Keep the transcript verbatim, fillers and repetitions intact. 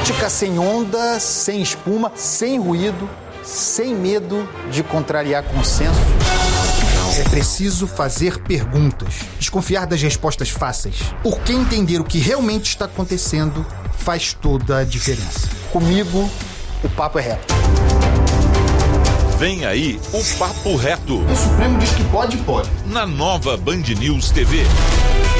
Política sem onda, sem espuma, sem ruído, sem medo de contrariar consenso. É preciso fazer perguntas, desconfiar das respostas fáceis, porque entender o que realmente está acontecendo faz toda a diferença. Comigo, o papo é reto. Vem aí o Papo Reto. O Supremo diz que pode, pode. Na nova Band News T V.